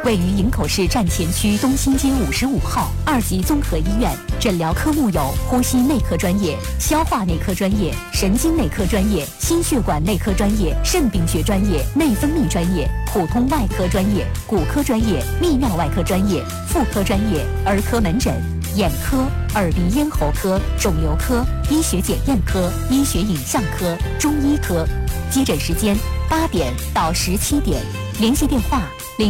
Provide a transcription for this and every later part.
位于营口市站前区东兴街55号2级综合医院，诊疗科目有呼吸内科专业、消化内科专业、神经内科专业、心血管内科专业、肾病学专业、内分泌专业、普通外科专业、骨科专业、泌尿外科专业、妇科专业、儿科门诊、眼科、耳鼻咽喉科、肿瘤科、医学检验科、医学影像科、中医科。接诊时间8点到17点，联系电话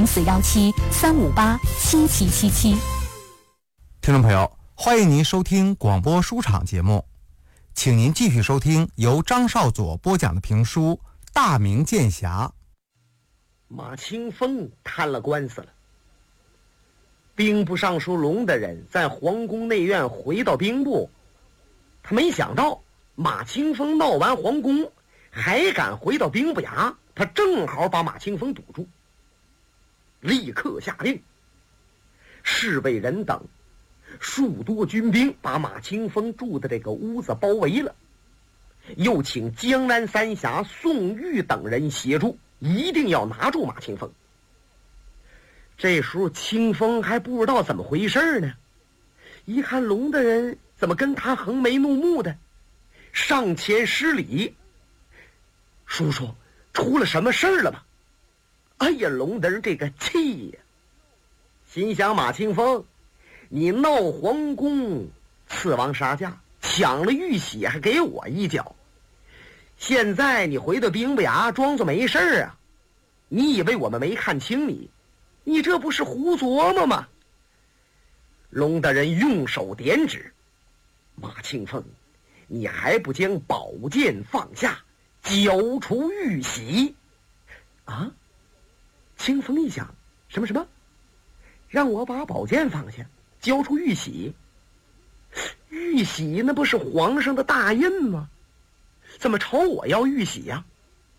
0417-358-7777。 听众朋友，欢迎您收听广播书场节目，请您继续收听由张少佐播讲的评书《大明剑侠》。 马清风摊了官司了。兵部尚书龙的人在皇宫内院回到兵部，他没想到马清风闹完皇宫还敢回到兵部衙，他正好把马清风堵住，立刻下令，侍卫人等数多军兵把马清风住的这个屋子包围了，又请江南三侠宋玉等人协助，一定要拿住马清风。这时候清风还不知道怎么回事呢，一看龙的人怎么跟他横眉怒目的，上前施礼：“叔叔，出了什么事了吗？”哎呀，龙的人这个气呀，心想马清风，你闹皇宫，刺王杀驾，抢了玉玺还给我一脚，现在你回到兵部衙装作没事啊？你以为我们没看清你？你这不是胡琢磨吗？龙大人用手点指：“马清风，你还不将宝剑放下，交出玉玺！”啊！清风一想，什么？让我把宝剑放下，交出玉玺？玉玺那不是皇上的大印吗？怎么朝我要玉玺呀？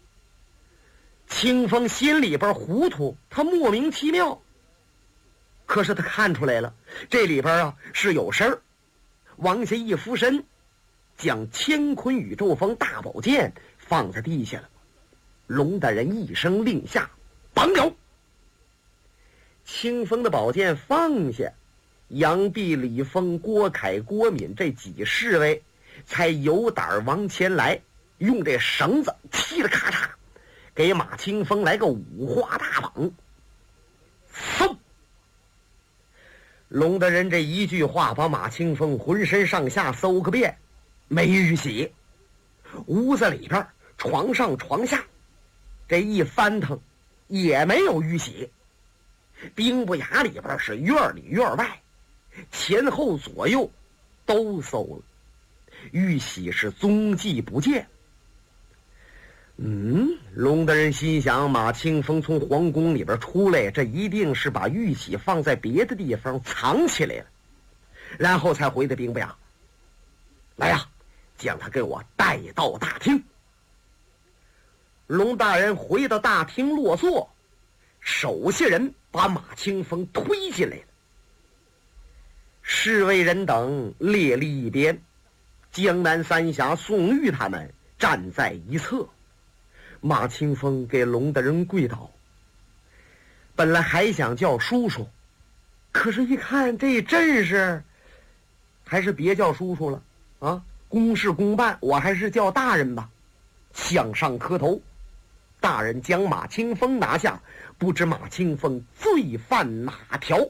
清风心里边糊涂，他莫名其妙。可是他看出来了，这里边是有事儿。往下一俯身，将乾坤宇宙风大宝剑放在地下了。龙大人一声令下，绑了。清风的宝剑放下，杨弼、李丰、郭凯、郭敏这几侍卫才有胆往前来，用这绳子踢了咔嚓，给马清风来个五花大绑。嗖！龙大人这一句话把马清风浑身上下搜个遍，没玉玺。屋子里边床上床下这一翻腾也没有玉玺。兵部衙里边是院里院外，前后左右都搜了，玉玺是踪迹不见。龙大人心想，马清风从皇宫里边出来，这一定是把玉玺放在别的地方藏起来了，然后才回的兵部衙。来呀，将他给我带到大厅。龙大人回到大厅落座，手下人把马清风推进来了。侍卫人等列立一边，江南三侠宋玉他们站在一侧。马清风给龙大人跪倒，本来还想叫叔叔，可是一看这阵势，还是别叫叔叔了啊！公事公办，我还是叫大人吧。向上磕头，大人将马清风拿下，不知马清风罪犯哪条？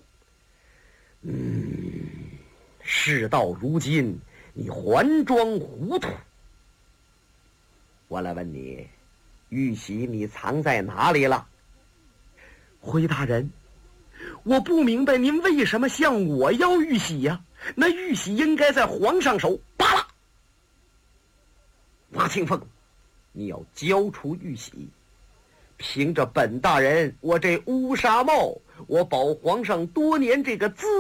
事到如今，你还装糊涂？我来问你，玉玺你藏在哪里了？回大人，我不明白您为什么向我要玉玺呀？那玉玺应该在皇上手。罢了，马清风，你要交出玉玺。凭着本大人我这乌纱帽，我保皇上多年这个姿